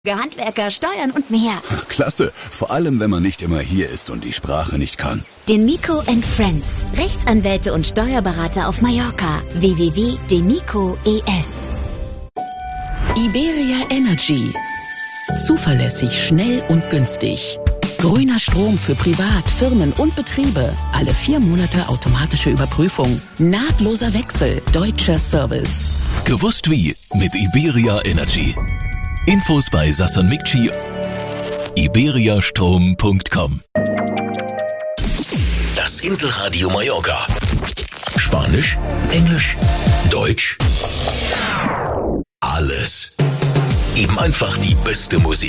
Handwerker, Steuern und mehr. Klasse, vor allem wenn man nicht immer hier ist und die Sprache nicht kann. Demico & Friends, Rechtsanwälte und Steuerberater auf Mallorca. www.demico.es. Iberia Energy. Zuverlässig, schnell und günstig. Grüner Strom für Privat, Firmen und Betriebe. Alle 4 Monate automatische Überprüfung. Nahtloser Wechsel. Deutscher Service. Gewusst wie mit Iberia Energy. Infos bei Sasson Mikci. iberiastrom.com. Das Inselradio Mallorca. Spanisch, Englisch, Deutsch. Alles. Eben einfach die beste Musik.